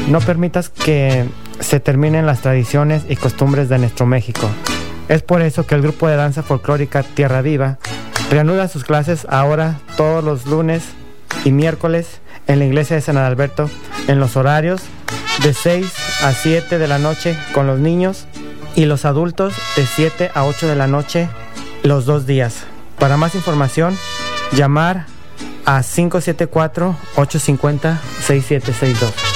No permitas que se terminen las tradiciones y costumbres de nuestro México. Es por eso que el grupo de danza folclórica Tierra Viva reanuda sus clases ahora todos los lunes y miércoles en la iglesia de San Adalberto en los horarios de 6 a 7 de la noche con los niños y los adultos de 7 a 8 de la noche los 2 días. Para más información, llamar a 574-850-6762.